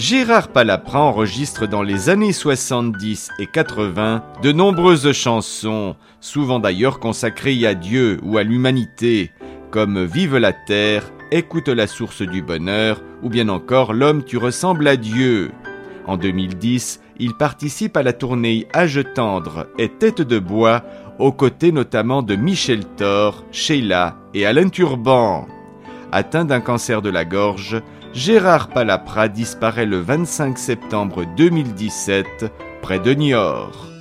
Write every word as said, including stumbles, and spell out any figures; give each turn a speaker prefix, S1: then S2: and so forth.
S1: Gérard Palaprat enregistre dans les années soixante-dix et quatre-vingts de nombreuses chansons, souvent d'ailleurs consacrées à Dieu ou à l'humanité, comme Vive la terre, Écoute la source du bonheur, ou bien encore L'homme tu ressembles à Dieu. En deux mille dix, il participe à la tournée Âge tendre et Tête de bois, aux côtés notamment de Michel Thor, Sheila et Alain Turban. Atteint d'un cancer de la gorge, Gérard Palaprat disparaît le vingt-cinq septembre deux mille dix-sept, près de Niort.